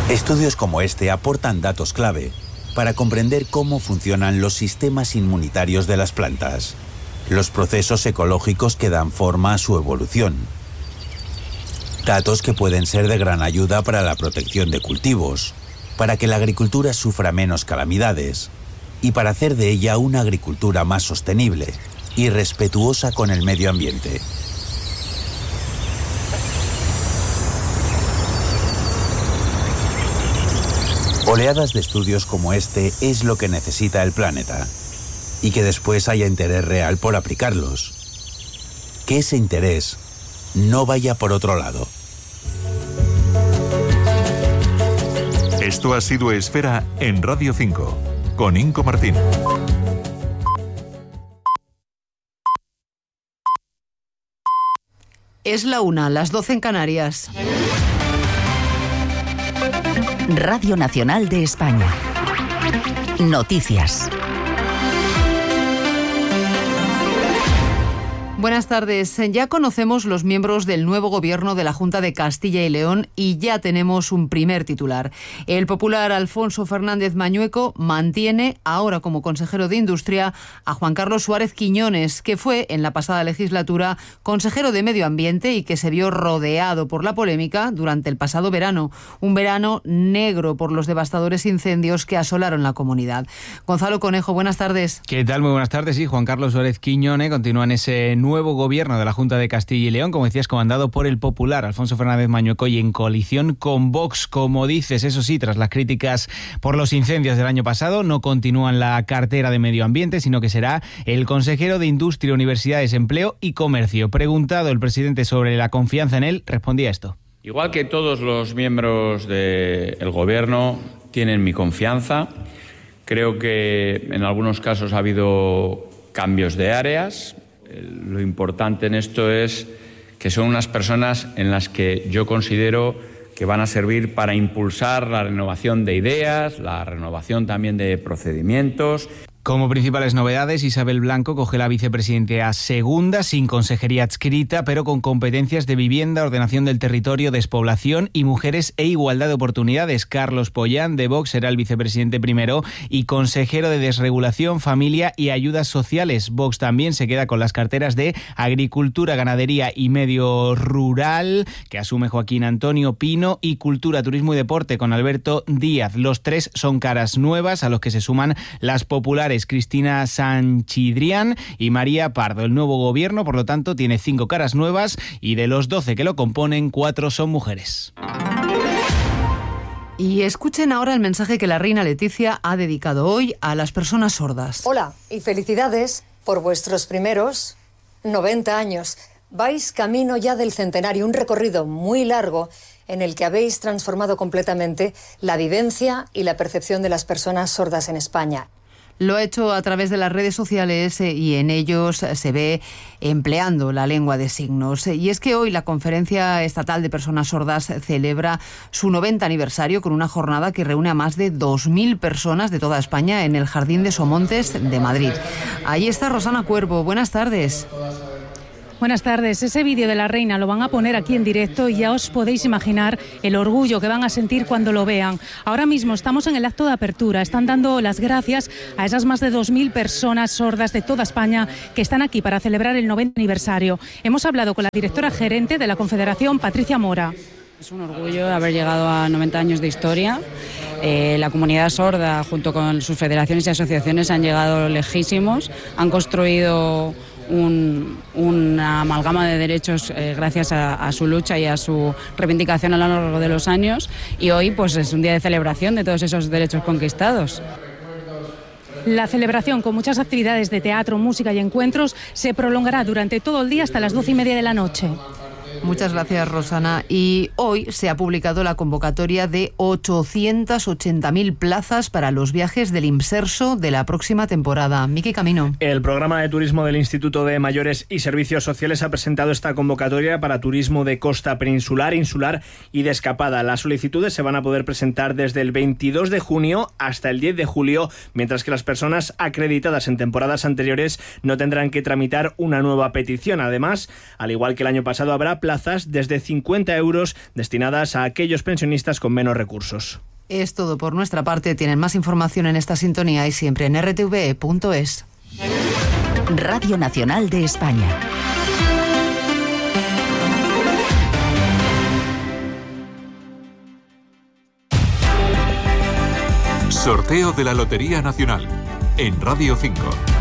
Estudios como este aportan datos clave para comprender cómo funcionan los sistemas inmunitarios de las plantas, los procesos ecológicos que dan forma a su evolución. Datos que pueden ser de gran ayuda para la protección de cultivos, para que la agricultura sufra menos calamidades y para hacer de ella una agricultura más sostenible y respetuosa con el medio ambiente. Oleadas de estudios como este es lo que necesita el planeta, y que después haya interés real por aplicarlos. Que ese interés no vaya por otro lado. Esto ha sido Esfera en Radio 5, con Inco Martín. Es la 1, las 12 en Canarias. Radio Nacional de España. Noticias. Buenas tardes. Ya conocemos los miembros del nuevo gobierno de la Junta de Castilla y León y ya tenemos un primer titular. El popular Alfonso Fernández Mañueco mantiene ahora como consejero de Industria a Juan Carlos Suárez Quiñones, que fue en la pasada legislatura consejero de Medio Ambiente y que se vio rodeado por la polémica durante el pasado verano. Un verano negro por los devastadores incendios que asolaron la comunidad. Gonzalo Conejo, buenas tardes. ¿Qué tal? Muy buenas tardes. Sí, Juan Carlos Suárez Quiñones continúa en ese nuevo gobierno de la Junta de Castilla y León, como decías, comandado por el popular Alfonso Fernández Mañueco y en coalición con Vox, como dices. Eso sí, tras las críticas por los incendios del año pasado, no continúa en la cartera de Medio Ambiente, sino que será el consejero de Industria, Universidades, Empleo y Comercio. Preguntado el presidente sobre la confianza en él, respondía esto. Igual que todos los miembros del gobierno tienen mi confianza, creo que en algunos casos ha habido cambios de áreas. Lo importante en esto es que son unas personas en las que yo considero que van a servir para impulsar la renovación de ideas, la renovación también de procedimientos. Como principales novedades, Isabel Blanco coge la vicepresidenta segunda, sin consejería adscrita, pero con competencias de vivienda, ordenación del territorio, despoblación y mujeres e igualdad de oportunidades. Carlos Pollán, de Vox, será el vicepresidente primero y consejero de desregulación, familia y ayudas sociales. Vox también se queda con las carteras de agricultura, ganadería y medio rural, que asume Joaquín Antonio Pino, y cultura, turismo y deporte con Alberto Díaz. Los tres son caras nuevas a los que se suman las populares Cristina Sanchidrián y María Pardo. El nuevo gobierno, por lo tanto, tiene 5 caras nuevas y de los 12 que lo componen, 4 son mujeres. Y escuchen ahora el mensaje que la reina Leticia ha dedicado hoy a las personas sordas. Hola y felicidades por vuestros primeros 90 años. Vais camino ya del centenario, un recorrido muy largo en el que habéis transformado completamente la vivencia y la percepción de las personas sordas en España. Lo ha hecho a través de las redes sociales y en ellos se ve empleando la lengua de signos. Y es que hoy la Conferencia Estatal de Personas Sordas celebra su 90 aniversario con una jornada que reúne a más de 2.000 personas de toda España en el Jardín de Somontes de Madrid. Ahí está Rosana Cuervo. Buenas tardes. Buenas tardes. Ese vídeo de la reina lo van a poner aquí en directo y ya os podéis imaginar el orgullo que van a sentir cuando lo vean. Ahora mismo estamos en el acto de apertura. Están dando las gracias a esas más de 2.000 personas sordas de toda España que están aquí para celebrar el 90 aniversario. Hemos hablado con la directora gerente de la Confederación, Patricia Mora. Es un orgullo haber llegado a 90 años de historia. La comunidad sorda, junto con sus federaciones y asociaciones, han llegado lejísimos, han construido una amalgama de derechos gracias a su lucha y a su reivindicación a lo largo de los años, y hoy pues es un día de celebración de todos esos derechos conquistados. La celebración, con muchas actividades de teatro, música y encuentros, se prolongará durante todo el día hasta las 12:30 de la noche. Muchas gracias, Rosana. Y hoy se ha publicado la convocatoria de 880.000 plazas para los viajes del Imserso de la próxima temporada. Miki Camino. El programa de turismo del Instituto de Mayores y Servicios Sociales ha presentado esta convocatoria para turismo de costa peninsular, insular y de escapada. Las solicitudes se van a poder presentar desde el 22 de junio hasta el 10 de julio, mientras que las personas acreditadas en temporadas anteriores no tendrán que tramitar una nueva petición. Además, al igual que el año pasado, habrá plazas plazas, desde 50 euros, destinadas a aquellos pensionistas con menos recursos. Es todo por nuestra parte. Tienen más información en esta sintonía y siempre en rtve.es. Radio Nacional de España. Sorteo de la Lotería Nacional en Radio 5.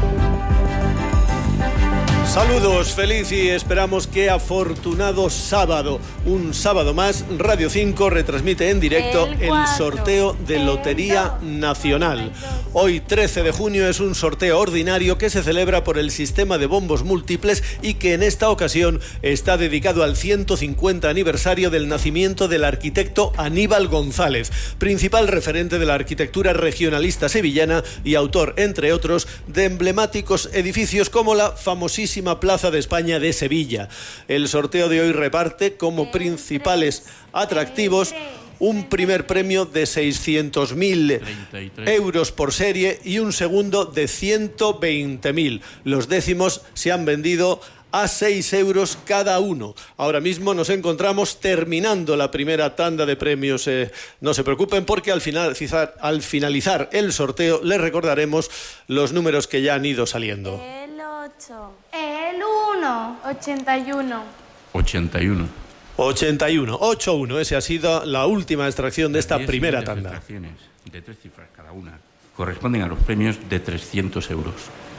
Saludos, feliz y esperamos que afortunado sábado. Un sábado más, Radio 5 retransmite en directo el sorteo de Lotería Nacional. Hoy, 13 de junio, es un sorteo ordinario que se celebra por el sistema de bombos múltiples y que en esta ocasión está dedicado al 150 aniversario del nacimiento del arquitecto Aníbal González, principal referente de la arquitectura regionalista sevillana y autor, entre otros, de emblemáticos edificios como la famosísima Plaza de España de Sevilla. El sorteo de hoy reparte como principales atractivos un primer premio de 600.000 euros por serie y un segundo de 120.000. Los décimos se han vendido a 6 euros cada uno. Ahora mismo nos encontramos terminando la primera tanda de premios. No se preocupen porque al finalizar el sorteo les recordaremos los números que ya han ido saliendo. El 8. El 1. 81. 81. 81. Esa ha sido la última extracción de esta primera tanda. Extracciones de 3 cifras cada una corresponden a los premios de 300 euros.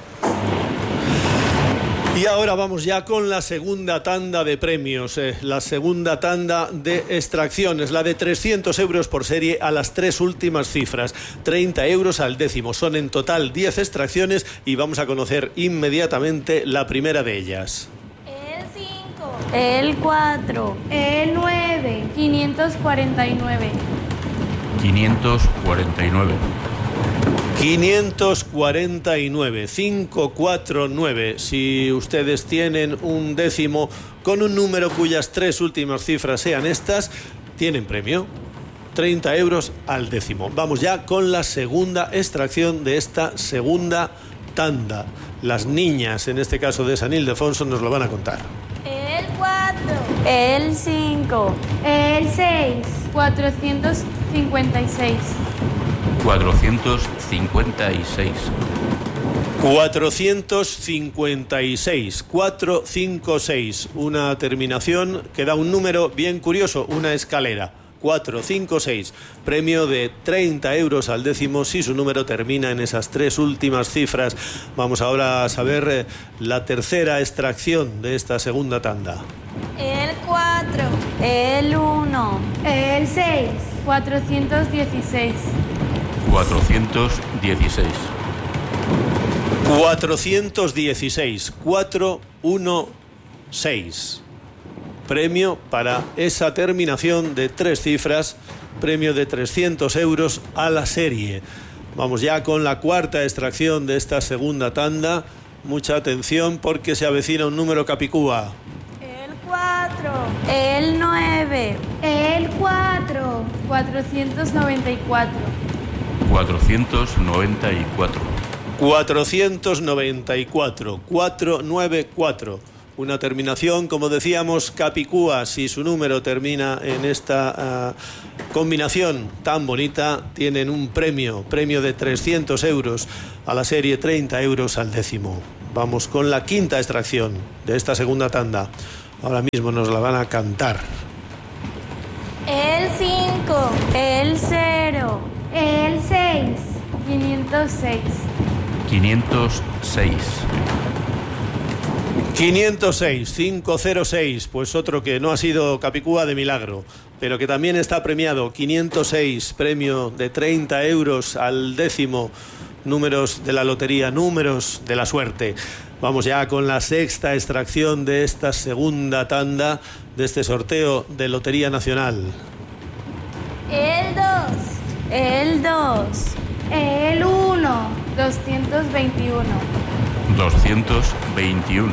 Y ahora vamos ya con la segunda tanda de premios, la segunda tanda de extracciones, la de 300 euros por serie a las 3 últimas cifras, 30 euros al décimo. Son en total 10 extracciones y vamos a conocer inmediatamente la primera de ellas. El 5. El 4. El 9. 549. 549. 549, 549. Si ustedes tienen un décimo con un número cuyas 3 últimas cifras sean estas, tienen premio. 30 euros al décimo. Vamos ya con la segunda extracción de esta segunda tanda. Las niñas, en este caso de San Ildefonso, nos lo van a contar. El 4. El 5. El 6. 456. 456. 456, 456, una terminación que da un número bien curioso, una escalera. 456, premio de 30 euros al décimo si su número termina en esas 3 últimas cifras. Vamos ahora a saber la tercera extracción de esta segunda tanda. El 4, el 1, el 6, 416. 416. 416, 416. Premio para esa terminación de 3 cifras, premio de 300 euros a la serie. Vamos ya con la cuarta extracción de esta segunda tanda. Mucha atención porque se avecina un número capicúa. El 4, el 9, el 4, 494. 494. 494, 494. Una terminación, como decíamos, capicúa. Si su número termina en esta combinación tan bonita, tienen un premio de 300 euros a la serie, 30 euros al décimo. Vamos con la quinta extracción de esta segunda tanda. Ahora mismo nos la van a cantar. El 5, el 0, el 6, 506. 506. 506, 506, pues otro que no ha sido capicúa de milagro, pero que también está premiado. 506, premio de 30 euros al décimo. Números de la lotería, números de la suerte. Vamos ya con la sexta extracción de esta segunda tanda de este sorteo de Lotería Nacional. El 2, el 2, el 1, 221. 221.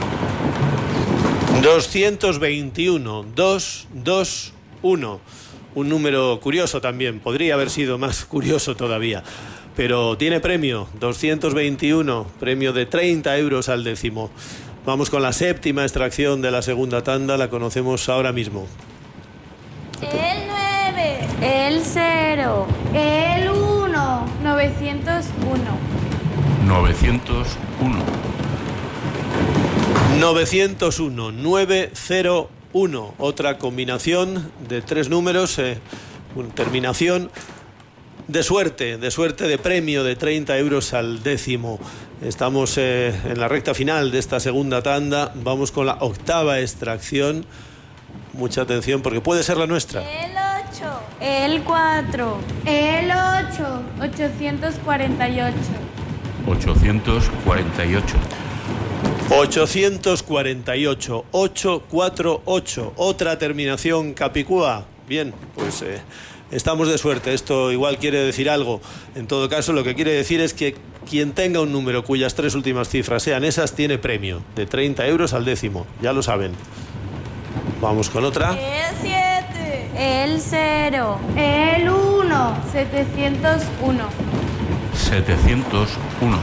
221, 221. Un número curioso también, podría haber sido más curioso todavía, pero tiene premio, 221, premio de 30 euros al décimo. Vamos con la séptima extracción de la segunda tanda, la conocemos ahora mismo. El 9. El 0. El 1. 901. 901. 901, 901. Otra combinación de 3 números, terminación de suerte de premio de 30 euros al décimo. Estamos en la recta final de esta segunda tanda. Vamos con la octava extracción. Mucha atención porque puede ser la nuestra. El 8. El 4. El 8. 848. 848. 848, 848. Otra terminación capicúa. Bien, pues estamos de suerte. Esto igual quiere decir algo. En todo caso, lo que quiere decir es que quien tenga un número cuyas 3 últimas cifras sean esas tiene premio de 30 euros al décimo. Ya lo saben. Vamos con otra. El 7. El 0. El 1. 701. 701.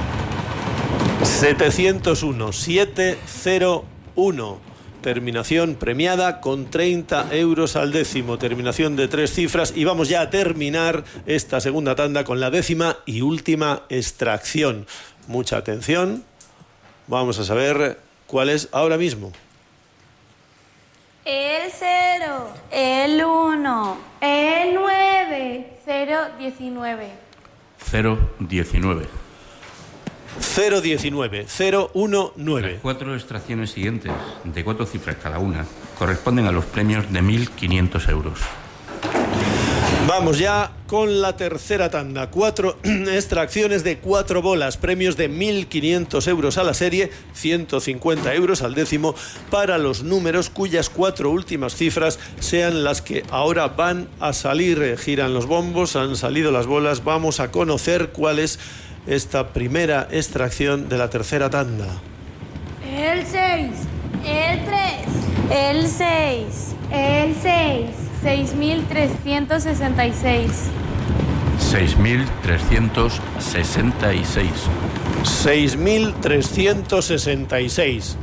701, 701. Terminación premiada con 30 euros al décimo. Terminación de 3 cifras. Y vamos ya a terminar esta segunda tanda con la 10ª y última extracción. Mucha atención. Vamos a saber cuál es ahora mismo. El 0. El 1. El 9. 019. 019. 019, 019. Las 4 extracciones siguientes, de 4 cifras cada una, corresponden a los premios de 1.500 euros. Vamos ya con la tercera tanda. 4 extracciones de 4 bolas, premios de 1.500 euros a la serie, 150 euros al décimo para los números cuyas 4 últimas cifras sean las que ahora van a salir. Giran los bombos, han salido las bolas. Vamos a conocer cuál es esta primera extracción de la tercera tanda. El 6. El 3. El 6. El 6. 6.366. 6.366. 6.366.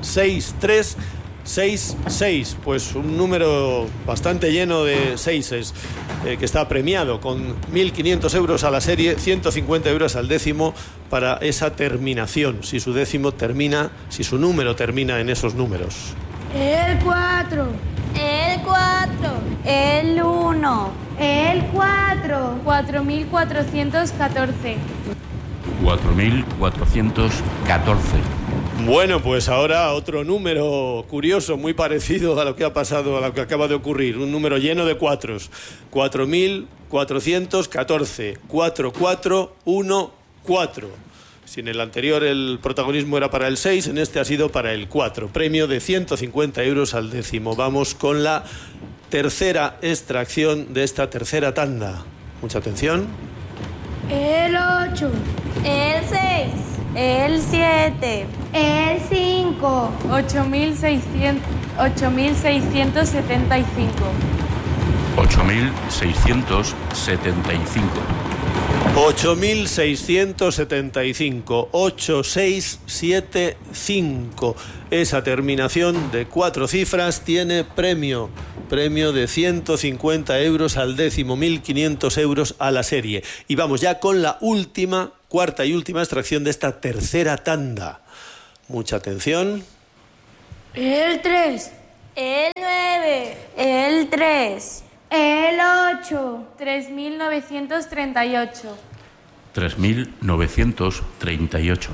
6366. Pues un número bastante lleno de seises, que está premiado con 1.500 euros a la serie, 150 euros al décimo para esa terminación, si su décimo termina, si su número termina en esos números. El 4. El 4. El 1. El 4. 4.414. 4.414. Bueno, pues ahora otro número curioso, muy parecido a lo que ha pasado, a lo que acaba de ocurrir. Un número lleno de cuatros. 4.414. 4414. Si en el anterior el protagonismo era para el 6, en este ha sido para el 4. Premio de 150 euros al décimo. Vamos con la tercera extracción de esta tercera tanda. Mucha atención. El 8. El 6. El 7. El 5. 8.675. 8.675. 8.675, 8675. Esa terminación de 4 cifras tiene premio de 150 euros al décimo, 1.500 euros a la serie. Y vamos ya con la última, cuarta y última extracción de esta tercera tanda. Mucha atención. El 3. El 9. El 3. El 8. 3.938. 3.938.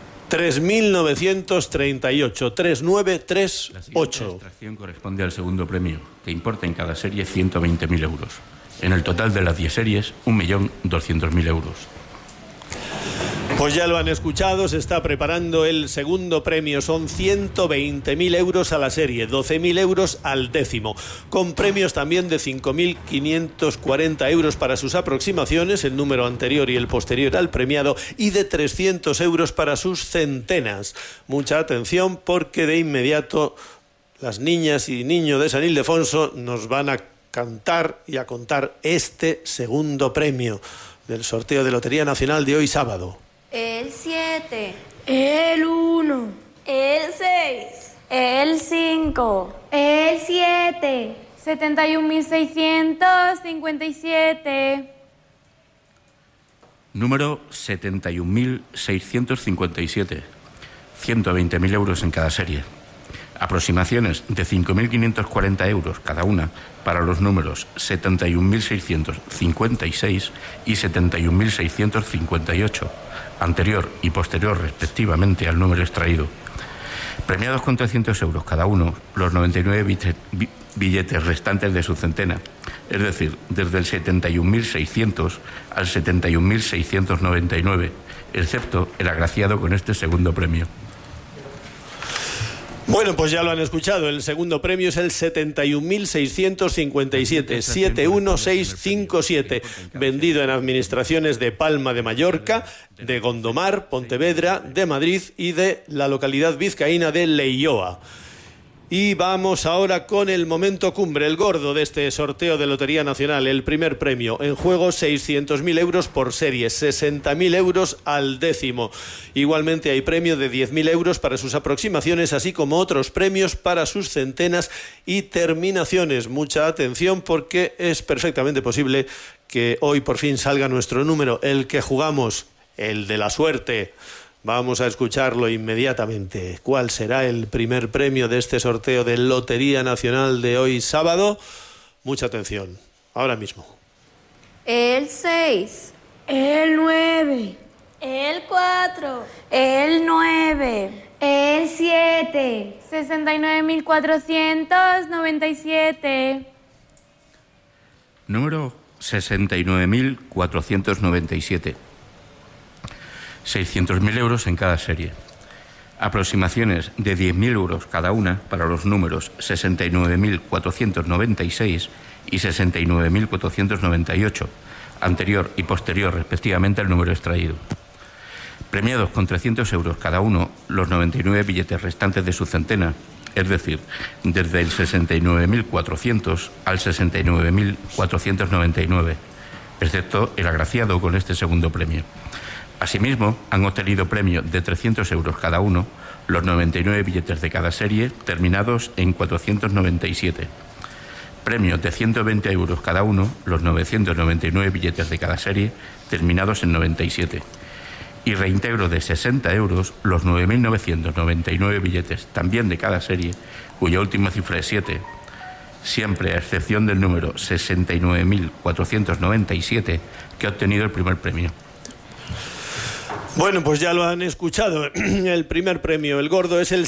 3.938. 3938. La siguiente extracción corresponde al segundo premio, que importa en cada serie 120.000 euros. En el total de las 10 series, 1.200.000 euros. Pues ya lo han escuchado, se está preparando el segundo premio. Son 120.000 euros a la serie, 12.000 euros al décimo, con premios también de 5.540 euros para sus aproximaciones, el número anterior y el posterior al premiado, y de 300 euros para sus centenas. Mucha atención, porque de inmediato las niñas y niños de San Ildefonso nos van a cantar y a contar este segundo premio del sorteo de Lotería Nacional de hoy sábado. El 7. El 1. El 6. El 5. El 7. 71.657. Número 71.657. 120.000 euros en cada serie. Aproximaciones de 5.540 euros cada una para los números 71.656 y 71.658, anterior y posterior respectivamente al número extraído. Premiados con 300 euros cada uno los 99 billetes restantes de su centena, es decir, desde el 71.600 al 71.699, excepto el agraciado con este segundo premio. Bueno, pues ya lo han escuchado, el segundo premio es el 71.657, 71657, vendido en administraciones de Palma de Mallorca, de Gondomar, Pontevedra, de Madrid y de la localidad vizcaína de Leioa. Y vamos ahora con el momento cumbre, el gordo de este sorteo de Lotería Nacional. El primer premio, en juego 600.000 euros por serie, 60.000 euros al décimo. Igualmente hay premio de 10.000 euros para sus aproximaciones, así como otros premios para sus centenas y terminaciones. Mucha atención porque es perfectamente posible que hoy por fin salga nuestro número, el que jugamos, el de la suerte. Vamos a escucharlo inmediatamente. ¿Cuál será el primer premio de este sorteo de Lotería Nacional de hoy sábado? Mucha atención, ahora mismo. El 6. El 9. El 4. El 9. El 7. 69.497. Número 69.497. 600.000 euros en cada serie. Aproximaciones de 10.000 euros cada una para los números 69.496 y 69.498, anterior y posterior respectivamente al número extraído. Premiados con 300 euros cada uno los 99 billetes restantes de su centena, es decir, desde el 69.400 al 69.499, excepto el agraciado con este segundo premio. Asimismo, han obtenido premio de 300 euros cada uno los 99 billetes de cada serie terminados en 497. Premio de 120 euros cada uno los 999 billetes de cada serie terminados en 97. Y reintegro de 60 euros los 9.999 billetes también de cada serie, cuya última cifra es 7, siempre a excepción del número 69.497 que ha obtenido el primer premio. Bueno, pues ya lo han escuchado. El primer premio, el gordo, es el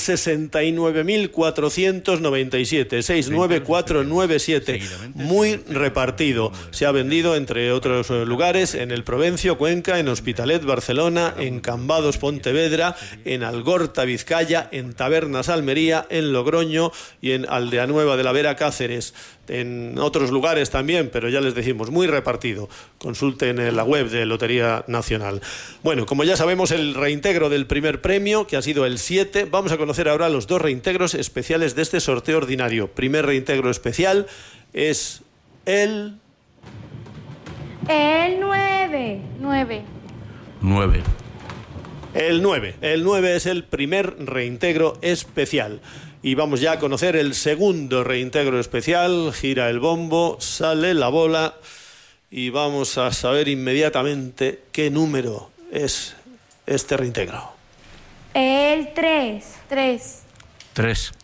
69.497, 69497, muy repartido. Se ha vendido, entre otros lugares, en el Provencio, Cuenca, en Hospitalet, Barcelona, en Cambados, Pontevedra, en Algorta, Vizcaya, en Tabernas, Almería, en Logroño y en Aldea Nueva de la Vera, Cáceres. En otros lugares también, pero ya les decimos, muy repartido. Consulten en la web de Lotería Nacional. Bueno, como ya sabemos, el reintegro del primer premio, que ha sido el 7, vamos a conocer ahora los dos reintegros especiales de este sorteo ordinario. Primer reintegro especial es el 9. 9. El 9. El 9 es el primer reintegro especial. Y vamos ya a conocer el segundo reintegro especial. Gira el bombo, sale la bola y vamos a saber inmediatamente qué número es este reintegro. El 3. 3.